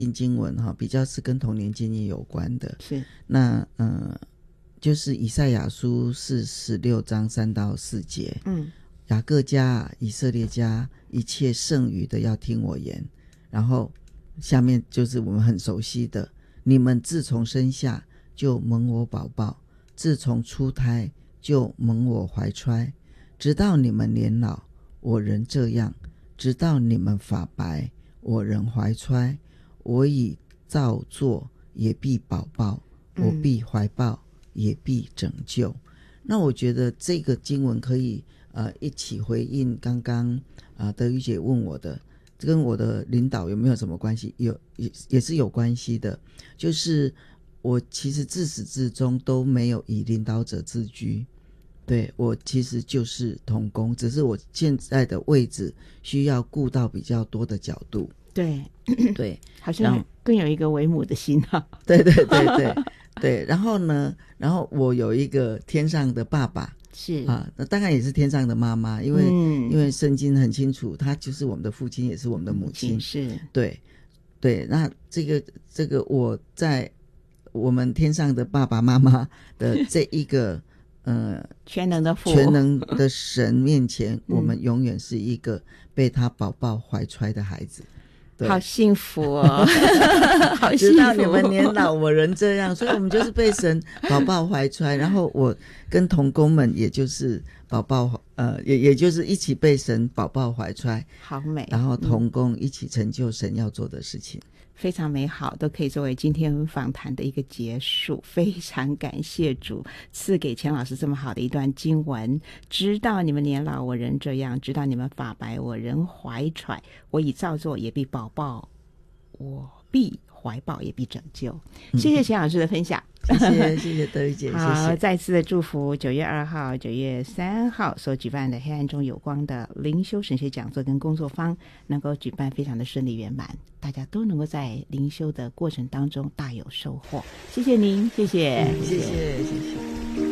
经文比较是跟童年经验有关的。 是， 那就是以赛亚书是16章3到4节。雅各家以色列家一切剩余的要听我言。然后下面就是我们很熟悉的，你们自从生下就蒙我宝宝，自从出胎就蒙我怀揣，直到你们年老我仍这样，直到你们发白我仍怀揣，我已造作也必保抱，我必怀抱也必拯救。那我觉得这个经文可以一起回应刚刚德瑜姐问我的，跟我的领导有没有什么关系？也是有关系的。就是我其实自始至终都没有以领导者自居，对，我其实就是同工，只是我现在的位置需要顾到比较多的角度。 对对， 好像更有一个为母的心啊。 对对对对对。然后呢，然后我有一个天上的爸爸， 是那当然也是天上的妈妈，因为圣经很清楚，他就是我们的父亲，也是我们的母亲。 是， 对对。那这个我在我们天上的爸爸妈妈的这一个全能的父， 全能的神面前，我们永远是一个被他宝宝怀揣的孩子。 好幸福哦好幸福， 直到你们年老我仍这样。所以我们就是被神宝宝怀揣，然后我跟同工们也就是宝宝也就是一起被神宝宝怀揣， 好美， 然后同工一起成就神要做的事情。 非常美好，都可以作为今天访谈的一个结束。非常感谢主赐给钱老师这么好的一段经文，直到你们年老我仍这样，直到你们发白我仍怀揣，我已造作也必保抱，我必怀抱也必拯救。谢谢钱老师的分享。 谢谢德瑜姐。 好， 谢谢。 再次的祝福9月2号9月3号所举办的黑暗中有光的灵修神学讲座跟工作坊能够举办非常的顺利圆满，大家都能够在灵修的过程当中大有收获。谢谢您，谢谢， 谢谢。